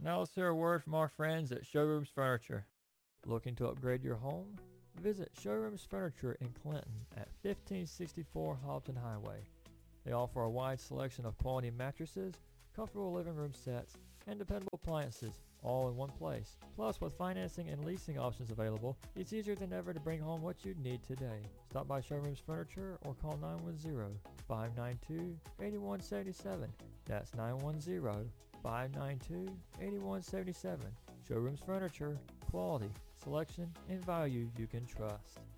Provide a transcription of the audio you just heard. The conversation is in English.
Now let's hear a word from our friends at Showrooms Furniture. Looking to upgrade your home? Visit Showrooms Furniture in Clinton at 1564 Hobson Highway. They offer a wide selection of quality mattresses, comfortable living room sets, and dependable appliances, all in one place. Plus, with financing and leasing options available, it's easier than ever to bring home what you need today. Stop by Showrooms Furniture or call 910-592-8177. That's 910-592-8177. Showrooms Furniture, quality, selection, and value you can trust.